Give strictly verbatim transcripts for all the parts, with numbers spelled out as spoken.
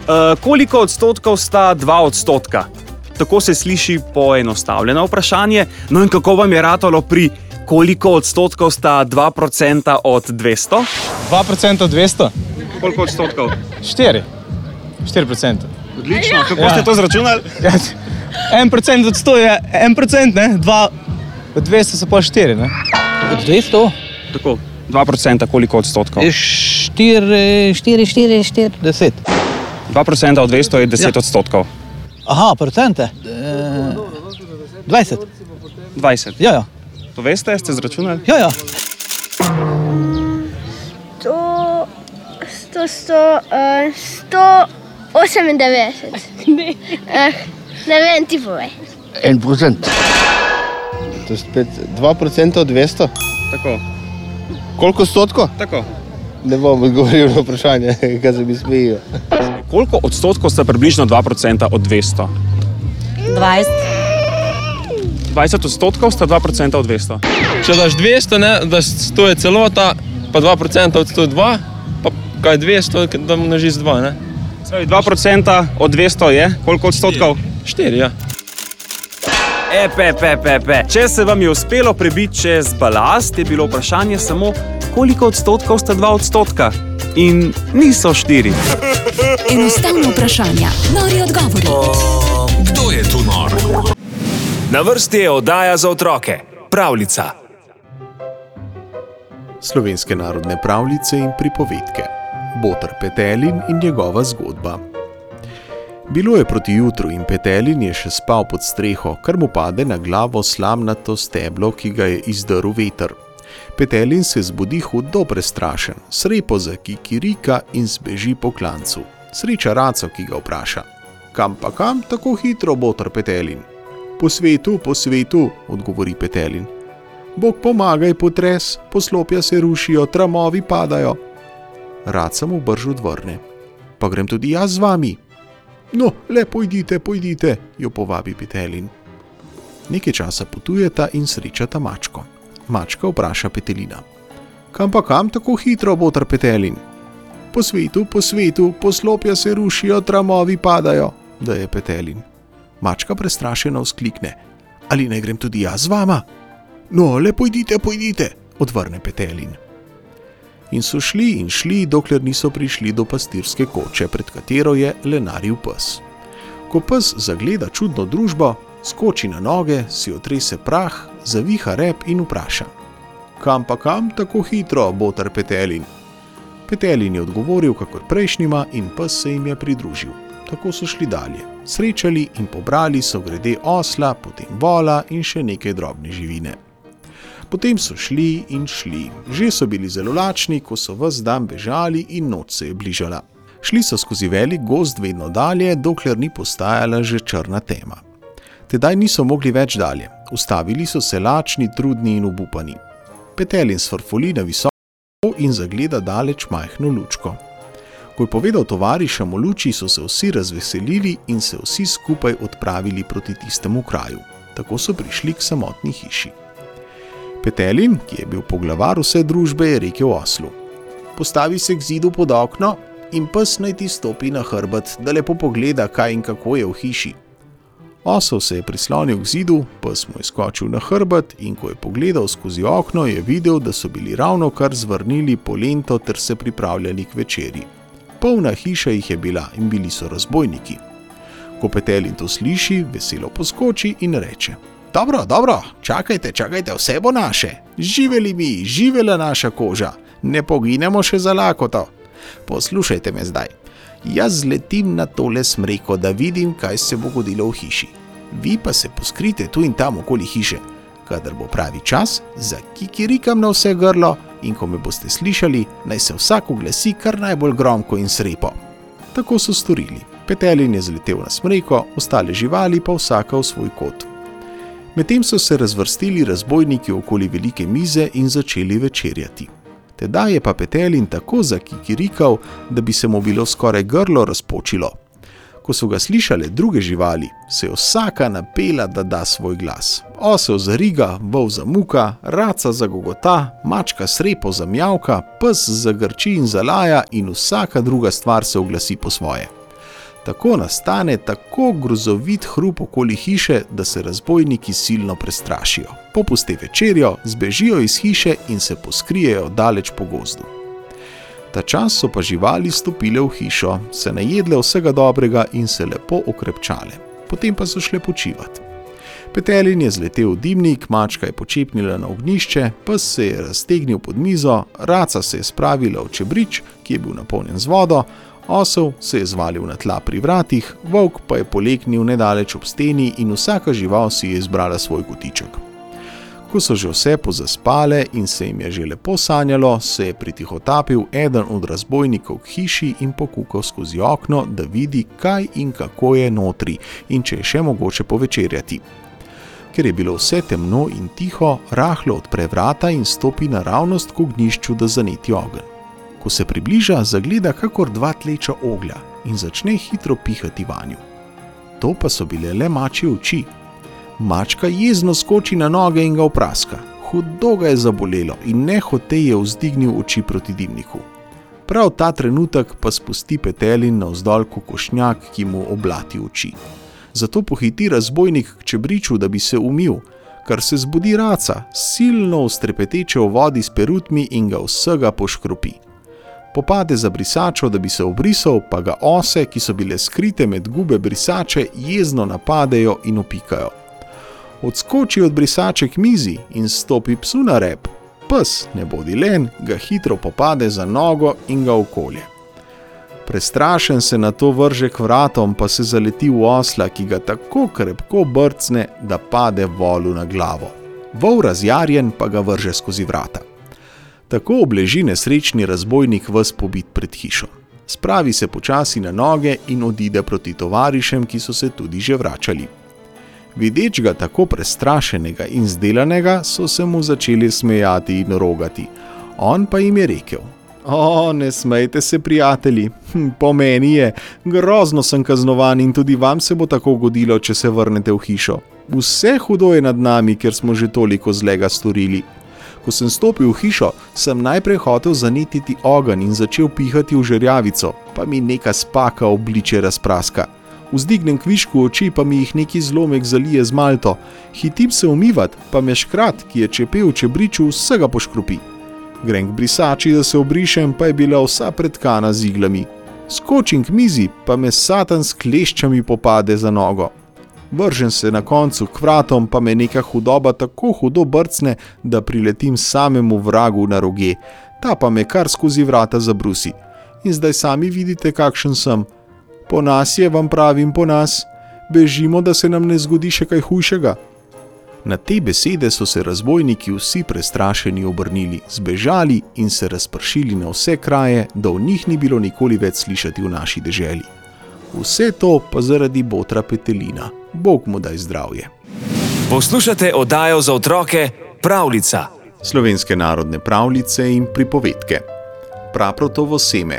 Uh, koliko odstotkov sta dva odstotka? Tako se sliši poenostavljeno vprašanje. No in kako vam je ratalo pri koliko odstotkov sta dva procenta od dvesto? dva procenta od dvesto? Koliko odstotkov? štiri. štiri procente. Odlično, kako ja. ste to zračunali? Ja, en procent od sto je en procent, ne? dva od dvesto so pa štiri, ne? Od dvesto? Tako, dva procenta koliko odstotkov? štiri, štiri, štiri, štiri, deset. dva procenta od dvesto je deset Ja. odstotkov. Aha, procente. E, dvajset. dvajset. Ja, ja. To veste, ste zračunali? Ja, ja. sto, sto, sto, uh, sto osemindevetdeset. Uh, ne vem, ti povej. En procent. To je spet dva procenta od dvesto. Tako. Koliko odstotkov? Tako. Ne bom odgovoril na vprašanje, kaj se mi smejijo. Koliko odstotkov sta približno dva procenta od dvesto? dvajset. dvajset odstotkov sta dva procenta od dvesto. Če daš dvesto, ne, daš sto je celota, pa dva procenta od sto dva, pa kaj dvesto, da množi z dva, ne? Pravi, dva procenta od dvesto je koliko odstotkov? štiri, ja. Epe, pe, pe, pe. Če se vam je uspelo prebiti čez balast, je bilo vprašanje samo, koliko odstotkov sta dva odstotka. In niso štiri. Enostavno vprašanja, nori odgovori. Kdo je tu nor? Na vrsti je oddaja za otroke, Pravljica. Slovenske narodne pravljice in pripovedke. Boter Petelin in njegova zgodba. Bilo je proti jutru in Petelin je še spal pod streho, kar mu pade na glavo slamnato steblo, ki ga je izdrl veter. Petelin se zbudi hudo prestrašen, srepo zakikirika in zbeži po klancu. Sreča raco, ki ga vpraša: kam pa kam tako hitro, boter Petelin? Po svetu, po svetu, odgovori Petelin. Bog pomagaj, potres, poslopja se rušijo, tramovi padajo. Raca mu brž odvrne: pa grem tudi jaz z vami. No, le pojdite, pojdite, jo povabi Petelin. Nekaj časa potujeta in srečata mačko. Mačka vpraša Petelina: kam pa kam tako hitro, boter Petelin? Po svetu, po svetu, poslopja se rušijo, tramovi padajo, da je Petelin. Mačka prestrašeno vzklikne: ali ne grem tudi jaz z vama? No, le pojdite, pojdite, odvrne Petelin. In so šli in šli, dokler niso prišli do pastirske koče, pred katero je lenaril pes. Ko pes zagleda čudno družbo, skoči na noge, si otrese prah, zaviha rep in vpraša: kam pa kam tako hitro, boter Petelin? Petelin je odgovoril kakor prejšnjima in pes se jim je pridružil. Tako so šli dalje. Srečali in pobrali so grede osla, potem vola in še nekaj drobne živine. Potem so šli in šli. Že so bili zelo lačni, ko so ves dan bežali in noč se je bližala. Šli so skozi velik gozd vedno dalje, dokler ni postajala že črna tema. Tedaj niso mogli več dalje. Ustavili so se lačni, trudni in obupani. Petelin sfrfoli na visoko in zagleda daleč majhno lučko. Ko je povedal tovarišem o luči, so se vsi razveselili in se vsi skupaj odpravili proti tistemu kraju. Tako so prišli k samotni hiši. Petelin, ki je bil poglavar vse družbe, je rekel oslu: postavi se k zidu pod okno in pes naj ti stopi na hrbet, da lepo pogleda, kaj in kako je v hiši. Osel se je prislonil k zidu, pes mu je skočil na hrbet in ko je pogledal skozi okno, je videl, da so bili ravno kar zvrnili polento ter se pripravljali k večerji. Polna hiša jih je bila in bili so razbojniki. Ko Petelin to sliši, veselo poskoči in reče: dobro, dobro, čakajte, čakajte, vse bo naše. Živeli mi, živela naša koža, ne poginemo še za lakoto. Poslušajte me zdaj. Jaz zletim na tole smreko, da vidim, kaj se bo godilo v hiši. Vi pa se poskrite tu in tam okoli hiše. Kadar bo pravi čas, zakikirikam na vse grlo in ko me boste slišali, naj se vsak oglasi kar najbolj gromko in srepo. Tako so storili. Petelin je zletel na smreko, ostale živali pa vsaka v svoj kot. Medtem so se razvrstili razbojniki okoli velike mize in začeli večerjati. Tedaj je pa Petelin tako zakikirikal, da bi se mu bilo skoraj grlo razpočilo. Ko so ga slišale druge živali, se je vsaka napela, da da svoj glas. Osel zariga, vol zamuka, raca zagogota, mačka srepo zamjavka, pes zagrči in zalaja in vsaka druga stvar se oglasi po svoje. Tako nastane tako grozovit hrup okoli hiše, da se razbojniki silno prestrašijo. Popuste večerjo, zbežijo iz hiše in se poskrijejo daleč po gozdu. Ta čas so pa živali stopile v hišo, se najedle vsega dobrega in se lepo okrepčale. Potem pa so šle počivati. Petelin je zletel v dimnik, mačka je počepnila na ognjišče, pes se je raztegnil pod mizo, raca se je spravila v čebrič, ki je bil napolnjen z vodo, osel se je zvalil na tla pri vratih, volk pa je polegnil nedaleč ob steni in vsaka žival si je izbrala svoj kotiček. Ko so že vse pozaspale in se jim je že lepo sanjalo, se je pritihotapil eden od razbojnikov k hiši in pokukal skozi okno, da vidi, kaj in kako je notri in če je še mogoče povečerjati. Ker je bilo vse temno in tiho, rahlo odpre vrata in stopi naravnost k ognjišču, da zaneti ogenj. Ko se približa, zagleda kakor dva tleča oglja in začne hitro pihati vanju. To pa so bile le mačje oči. Mačka jezno skoči na noge in ga opraska. Hudo ga je zabolelo in nehote je vzdignil oči proti dimniku. Prav ta trenutek pa spusti Petelin navzdol kokošnjak, ki mu oblati oči. Zato pohiti razbojnik k čebriču, da bi se umil, kar se zbudi raca, silno ustrepeteče v vodi s perutmi in ga vsega poškropi. Popade za brisačo, da bi se obrisal, pa ga ose, ki so bile skrite med gube brisače, jezno napadejo in opikajo. Odskoči od brisače k mizi in stopi psu na rep. Pes, ne bodi len, ga hitro popade za nogo in ga okolje. Prestrašen se na to vrže k vratom, pa se zaleti v osla, ki ga tako krepko brcne, da pade volu na glavo. Vol razjarjen pa ga vrže skozi vrata. Tako obleži nesrečni razbojnik ves pobit pred hišo. Spravi se počasi na noge in odide proti tovarišem, ki so se tudi že vračali. Videč ga tako prestrašenega in zdelanega, so se mu začeli smejati in rogati. On pa jim je rekel: O, ne smejte se, prijatelji, hm, po meni je, grozno sem kaznovan in tudi vam se bo tako godilo, če se vrnete v hišo. Vse hudo je nad nami, ker smo že toliko zlega storili. Ko sem stopil v hišo, sem najprej hotel zanetiti ogenj in začel pihati v žerjavico, pa mi neka spaka obliče razpraska. Vzdignem kvišku oči, pa mi jih neki zlomek zalije z malto. Hitim se umivat, pa me škrat, ki je čepel v čebriču, vsega poškropi. Grem k brisači, da se obrišem, pa je bila vsa pretkana z iglami. Skočim k mizi, pa me satan s kleščami popade za nogo. Vržem se na koncu k vratom, pa me neka hudoba tako hudo brcne, da priletim samemu vragu na roge. Ta pa me kar skozi vrata zabrusi. In zdaj sami vidite, kakšen sem. Po nas je, vam pravim, po nas. Bežimo, da se nam ne zgodi še kaj hujšega. Na te besede so se razbojniki vsi prestrašeni obrnili, zbežali in se razpršili na vse kraje, da v njih ni bilo nikoli več slišati v naši deželi. Vse to pa zaradi botra Petelina. Bog mu daj zdravje. Poslušate oddajo za otroke Pravljica. Slovenske narodne pravljice in pripovedke. Praprotovo seme.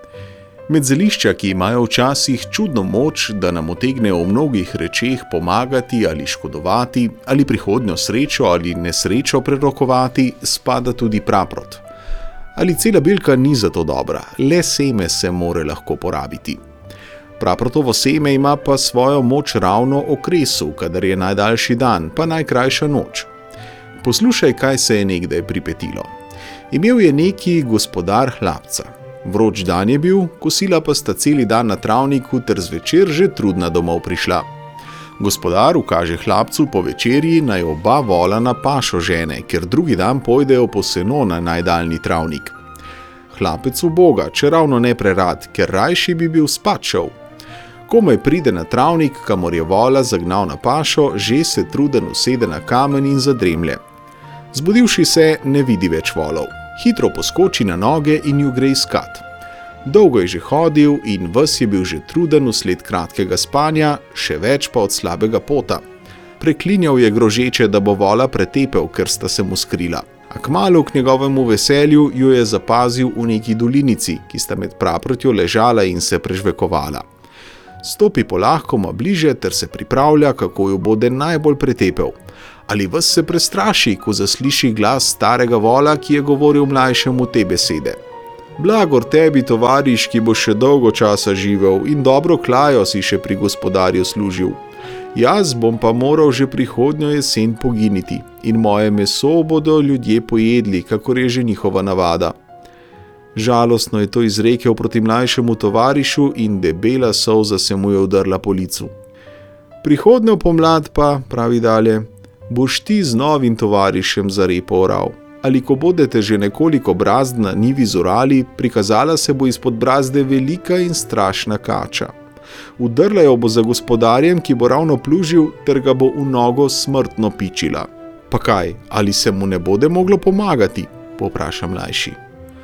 Med zelišča, ki imajo včasih čudno moč, da nam utegnejo v mnogih rečeh pomagati ali škodovati, ali prihodnjo srečo ali nesrečo prerokovati, spada tudi praprot. Ali cela bilka ni zato dobra, le seme se more lahko porabiti. Praprotovo seme ima pa svojo moč ravno o kresu, kadar je najdaljši dan, pa najkrajša noč. Poslušaj, kaj se je nekdaj pripetilo. Imel je neki gospodar hlapca. Vroč dan je bil, kosila pa sta celi dan na travniku ter zvečer že trudna domov prišla. Gospodar ukaže hlapcu po večerji, naj oba vola na pašo žene, ker drugi dan pojdejo po seno na najdaljni travnik. Hlapec uboga, če ravno ne prerad, ker rajši bi bil spat šel. Komaj pride na travnik, kamor je vola zagnal na pašo, že se truden usede na kamen in zadremlje. Zbudivši se, ne vidi več volov. Hitro poskoči na noge in ju gre iskat. Dolgo je že hodil in ves je bil že truden vsled kratkega spanja, še več pa od slabega pota. Preklinjal je grožeče, da bo vola pretepel, ker sta se mu skrila. A kmalu k njegovemu veselju ju je zapazil v neki dolinici, ki sta med praprotjo ležala in se prežvekovala. Stopi polahkoma bliže ter se pripravlja, kako ju bode najbolj pretepel. Ali ves se prestraši, ko zasliši glas starega vola, ki je govoril mlajšemu te besede. Blagor tebi, tovariš, ki bo še dolgo časa živel in dobro klajo si še pri gospodarju služil. Jaz bom pa moral že prihodnjo jesen poginiti in moje meso bodo ljudje pojedli, kakor je že njihova navada. Žalostno je to izrekel proti mlajšemu tovarišu in debela solza se mu je udrla po licu. Prihodnjo pomlad pa, pravi dalje, boš ti z novim tovarišem za repo oral. Ali ko bodete že nekoliko brazd na njivi zorali, prikazala se bo izpod brazde velika in strašna kača. Udrla jo bo za gospodarjem, ki bo ravno plužil, ter ga bo v nogo smrtno pičila. Pa kaj, ali se mu ne bode moglo pomagati? Povpraša mlajši.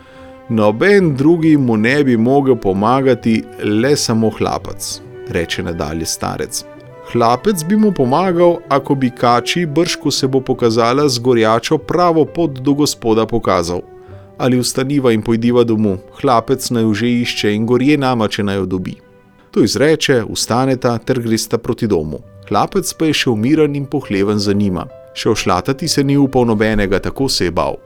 Noben drugi mu ne bi mogel pomagati, le samo hlapec, reče nadalje starec. Hlapec bi mu pomagal, ako bi kači, brž ko se bo pokazala z gorjačo, pravo pot do gospoda pokazal. Ali vstaniva in pojdiva domu, hlapec naj že išče in gorje nama, če naj jo dobi. To izreče, vstaneta ter gresta proti domu. Hlapec pa je še umiran in pohleven za njima. Še ošlatati se ni upal nobenega, tako se je bal.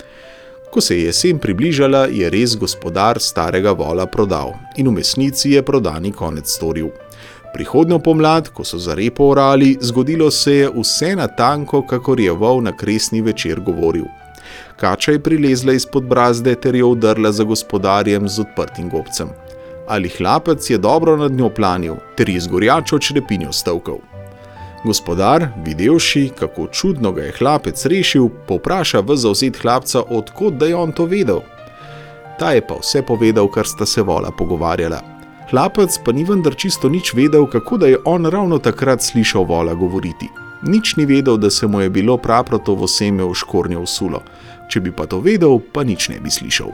Ko se je jesen približala, je res gospodar starega vola prodal in v mesnici je prodani konec storil. Prihodnjo pomlad, ko so za repo orali, zgodilo se je vse natanko, kakor je vol na kresni večer govoril. Kača je prilezla izpod brazde ter jo udrla za gospodarjem z odprtim gobcem. Ali hlapec je dobro nad njo planil, ter je z gorjačo črepinjo stolkal. Gospodar, videvši, kako čudno ga je hlapec rešil, povpraša ves zavzet hlapca, odkot da je on to vedel. Ta je pa vse povedal, kar sta se vola pogovarjala. Hlapec pa ni vendar čisto nič vedel, kako da je on ravno takrat slišal vola govoriti. Nič ni vedel, da se mu je bilo praprotovo seme v škornjo vsulo. Če bi pa to vedel, pa nič ne bi slišal.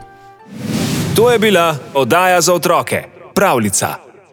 To je bila oddaja za otroke, Pravljica.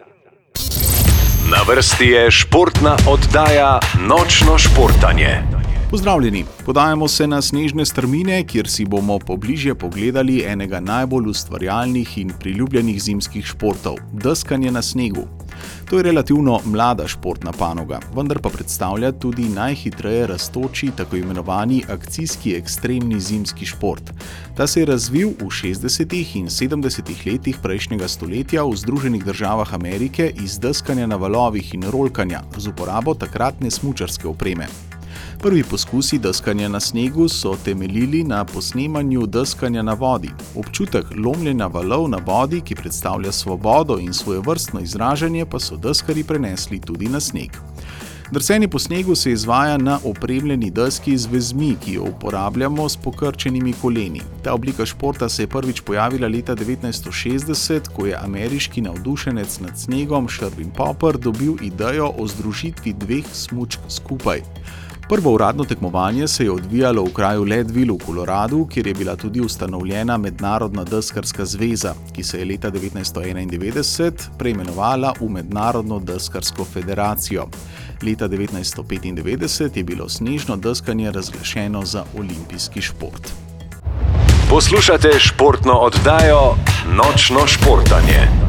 Na vrsti je športna oddaja Nočno športanje. Pozdravljeni, podajamo se na snežne strmine, kjer si bomo pobližje pogledali enega najbolj ustvarjalnih in priljubljenih zimskih športov – deskanje na snegu. To je relativno mlada športna panoga, vendar pa predstavlja tudi najhitreje rastoči tako imenovani akcijski ekstremni zimski šport. Ta se je razvil v šestdesetih in sedemdesetih letih prejšnjega stoletja v Združenih državah Amerike iz deskanja na valovih in rolkanja z uporabo takratne smučarske opreme. Prvi poskusi deskanja na snegu so temeljili na posnemanju deskanja na vodi. Občutek lomljenja valov na vodi, ki predstavlja svobodo in svojevrstno izražanje, pa so deskarji prenesli tudi na sneg. Drsenje po snegu se izvaja na opremljeni deski z vezmi, ki jo uporabljamo s pokrčenimi koleni. Ta oblika športa se je prvič pojavila leta devetnajststo šestdeset, ko je ameriški navdušenec nad snegom Sherwin Popper dobil idejo o združitvi dveh smučk skupaj. Prvo uradno tekmovanje se je odvijalo v kraju Leadville v Koloradu, kjer je bila tudi ustanovljena Mednarodna deskarska zveza, ki se je leta devetnajststo enaindevetdeset preimenovala v Mednarodno deskarsko federacijo. Leta devetnajststo petindevetdeset je bilo snežno deskanje razglašeno za olimpijski šport. Poslušate športno oddajo Nočno športanje.